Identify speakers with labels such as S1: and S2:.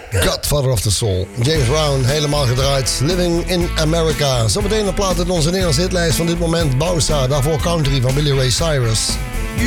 S1: Godfather of the Soul. James Brown, helemaal gedraaid. Living in America. Zometeen een plaat uit onze Nederlandse hitlijst van dit moment. Bausa, daarvoor Country van Billy Ray Cyrus.